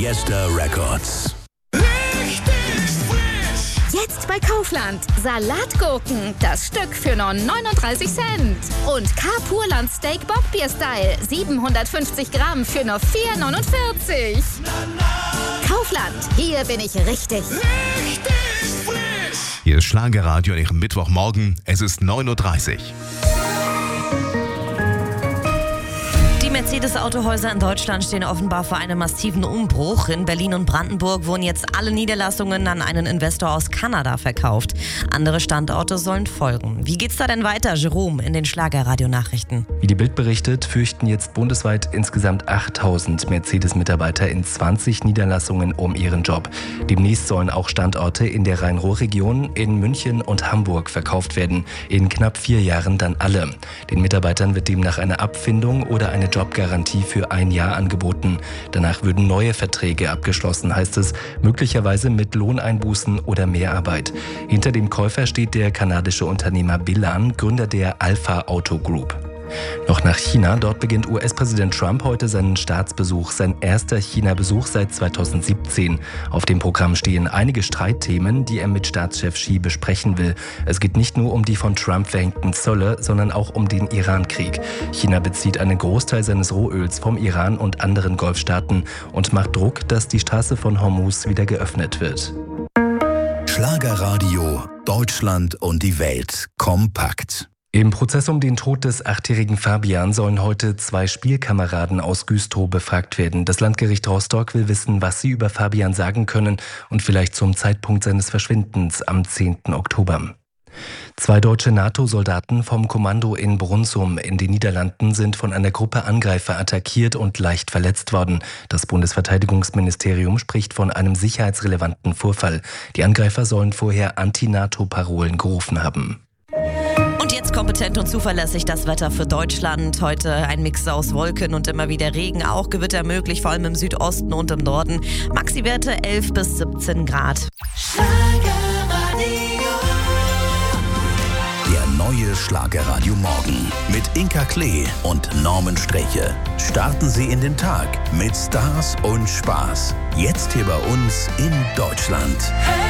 Fiesta Records. Jetzt bei Kaufland. Salatgurken, das Stück für nur 39 Cent. Und K-Purland Steak Bockbier-Style, 750 Gramm für nur 4,49. Kaufland, hier bin ich richtig. Hier ist Schlagerradio an Ihrem Mittwochmorgen. Es ist 9:30 Uhr. Die Mercedes-Autohäuser in Deutschland stehen offenbar vor einem massiven Umbruch. In Berlin und Brandenburg wurden jetzt alle Niederlassungen an einen Investor aus Kanada verkauft. Andere Standorte sollen folgen. Wie geht's da denn weiter, Jerome, in den Schlagerradio-Nachrichten? Wie die Bild berichtet, fürchten jetzt bundesweit insgesamt 8000 Mercedes-Mitarbeiter in 20 Niederlassungen um ihren Job. Demnächst sollen auch Standorte in der Rhein-Ruhr-Region, in München und Hamburg verkauft werden. In knapp 4 Jahren dann alle. Den Mitarbeitern wird demnach eine Abfindung oder eine Jobgarantie für 1 Jahr angeboten. Danach würden neue Verträge abgeschlossen, heißt es, möglicherweise mit Lohneinbußen oder Mehrarbeit. Hinter dem Käufer steht der kanadische Unternehmer Bilan, Gründer der Alpha Auto Group. Noch nach China. Dort beginnt US-Präsident Trump heute seinen Staatsbesuch, sein erster China-Besuch seit 2017. Auf dem Programm stehen einige Streitthemen, die er mit Staatschef Xi besprechen will. Es geht nicht nur um die von Trump verhängten Zölle, sondern auch um den Iran-Krieg. China bezieht einen Großteil seines Rohöls vom Iran und anderen Golfstaaten und macht Druck, dass die Straße von Hormuz wieder geöffnet wird. Schlagerradio, Deutschland und die Welt kompakt. Im Prozess um den Tod des 8-jährigen Fabian sollen heute 2 Spielkameraden aus Güstrow befragt werden. Das Landgericht Rostock will wissen, was sie über Fabian sagen können und vielleicht zum Zeitpunkt seines Verschwindens am 10. Oktober. 2 deutsche NATO-Soldaten vom Kommando in Brunssum in den Niederlanden sind von einer Gruppe Angreifer attackiert und leicht verletzt worden. Das Bundesverteidigungsministerium spricht von einem sicherheitsrelevanten Vorfall. Die Angreifer sollen vorher Anti-NATO-Parolen gerufen haben. Und jetzt kompetent und zuverlässig das Wetter für Deutschland. Heute ein Mix aus Wolken und immer wieder Regen. Auch Gewitter möglich, vor allem im Südosten und im Norden. Maxi-Werte 11 bis 17 Grad. Der neue Schlagerradio Morgen mit Inka Klee und Norman Streche. Starten Sie in den Tag mit Stars und Spaß. Jetzt hier bei uns in Deutschland.